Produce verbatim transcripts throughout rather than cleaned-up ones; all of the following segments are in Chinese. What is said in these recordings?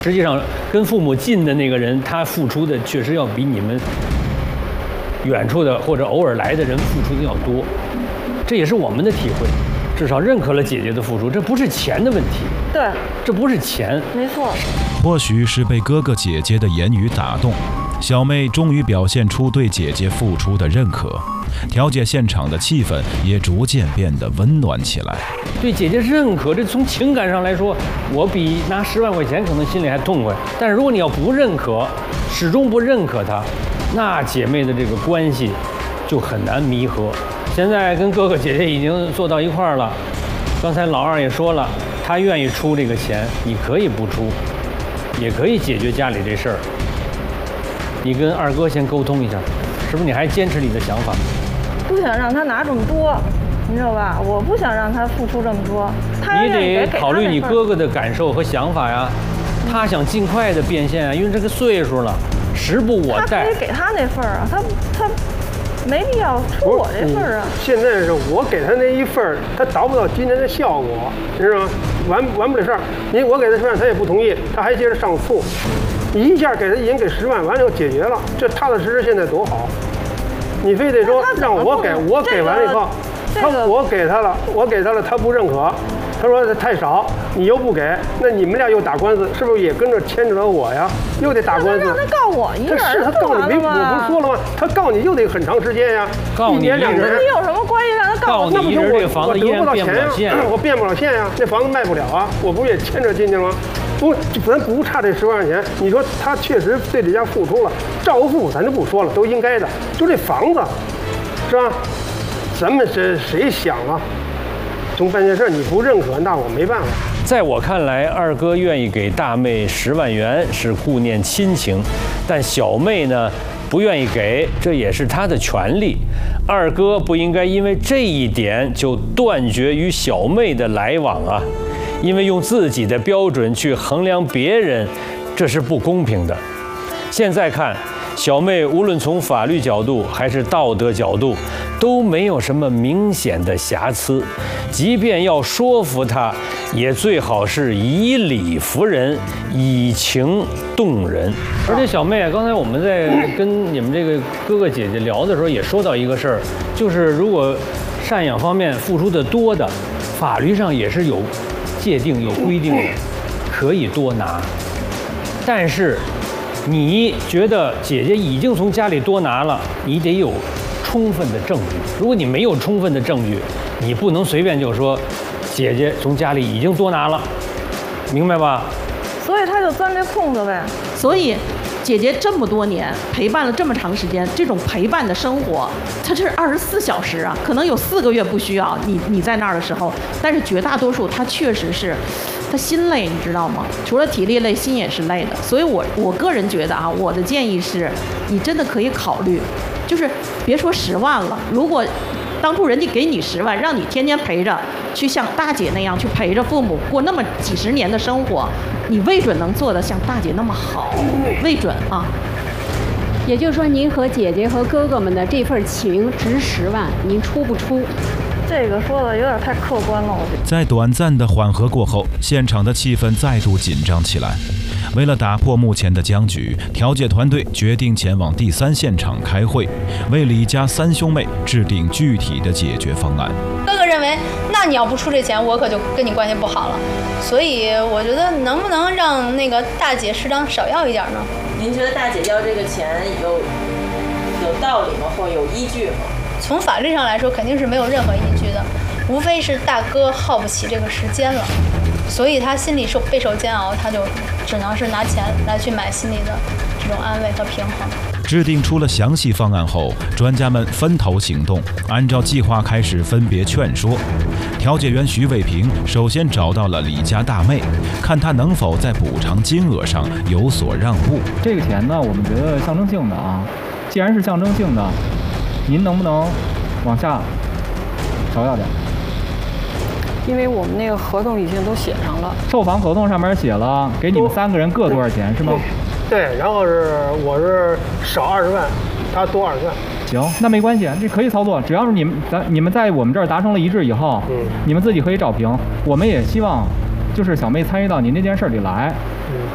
实际上，跟父母近的那个人，他付出的确实要比你们远处的或者偶尔来的人付出的要多，这也是我们的体会。至少认可了姐姐的付出，这不是钱的问题。 对， 这不是钱， 没错。 或许是被哥哥姐姐的言语打动，小妹终于表现出对姐姐付出的认可，调解现场的气氛也逐渐变得温暖起来。 对姐姐认可，这从情感上来说，我比拿十万块钱可能心里还痛快。但是如果你要不认可，始终不认可她，那姐妹的这个关系就很难弥合。现在跟哥哥姐姐已经坐到一块儿了，刚才老二也说了，他愿意出这个钱，你可以不出，也可以解决家里这事儿。你跟二哥先沟通一下，是不是你还坚持你的想法？ 不想让他拿这么多，你知道吧？我不想让他付出这么多。他你得考虑你哥哥的感受和想法呀。他想尽快的变现啊，因为这个岁数了，时不我待。 他可以给他那份儿啊，他他没必要出我这份儿啊。 现在是我给他那一份儿，他达不到今天的效果，你知道吗？完完不了事儿。你我给他十万，他也不同意，他还接着上诉。你一下给他已经给十万，完了就解决了，这踏踏实实现在多好。你非得说让我给，我给完了以后，他我给他了，我给他了，他不认可，他说太少，你又不给，那你们俩又打官司，是不是也跟着牵扯了我呀？又得打官司。 让他告我一人， 是他告你没，我不是说了吗？他告你又得很长时间呀， 告你一年两年。 跟你有什么关系？让他告我， 那不就我我得不到钱呀，我变不了现呀，那房子卖不了啊，我不是也牵扯进去了吗？不，咱不差这十万块钱。你说他确实对这家付出了，照付咱就不说了，都应该的。就这房子，是吧？咱们这谁想啊？从办件事你不认可，那我没办法。 在我看来，二哥愿意给大妹十万元是顾念亲情，但小妹呢不愿意给，这也是她的权利。二哥不应该因为这一点就断绝与小妹的来往啊。因为用自己的标准去衡量别人，这是不公平的。现在看，小妹无论从法律角度还是道德角度，都没有什么明显的瑕疵。即便要说服她，也最好是以理服人，以情动人。而且小妹，刚才我们在跟你们这个哥哥姐姐聊的时候，也说到一个事儿，就是如果赡养方面付出的多的，法律上也是有界定有规定的，可以多拿。但是你觉得姐姐已经从家里多拿了，你得有充分的证据。如果你没有充分的证据，你不能随便就说姐姐从家里已经多拿了，明白吧？ 所以他就钻这空子呗。 所以姐姐这么多年陪伴了这么长时间，这种陪伴的生活，它是二十四小时啊，可能有四个月不需要你你在那儿的时候，但是绝大多数她确实是，她心累，你知道吗？除了体力累，心也是累的。所以我我个人觉得啊，我的建议是，你真的可以考虑，就是别说十万了，如果当初人家给你十万，让你天天陪着，去像大姐那样去陪着父母过那么几十年的生活，你未准能做得像大姐那么好，未准啊。 也就是说，您和姐姐和哥哥们的这份情值十万，您出不出？ 这个说的有点太客观了，我觉得。 在短暂的缓和过后，现场的气氛再度紧张起来。为了打破目前的僵局，调解团队决定前往第三现场开会，为李家三兄妹制定具体的解决方案。 哥哥认为，那你要不出这钱，我可就跟你关系不好了。所以我觉得，能不能让那个大姐适当少要一点呢？ 您觉得大姐要这个钱有有道理吗？或有依据吗？ 从法律上来说，肯定是没有任何依据的，无非是大哥耗不起这个时间了，所以他心里受备受煎熬，他就只能是拿钱来去买心里的这种安慰和平衡。 制定出了详细方案后，专家们分头行动，按照计划开始分别劝说。调解员徐卫平首先找到了李家大妹，看她能否在补偿金额上有所让步。 这个钱呢，我们觉得象征性的啊，既然是象征性的，您能不能往下少要点？ 因为我们那个合同已经都写上了， 售房合同上面写了，给你们三个人各多少钱是吗？ 对，然后是我是少二十万，他多二十万。 行，那没关系，这可以操作，只要是你们咱你们在我们这儿达成了一致以后，嗯，你们自己可以找平。我们也希望，就是小妹参与到您这件事里来，嗯，但。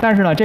但是呢，这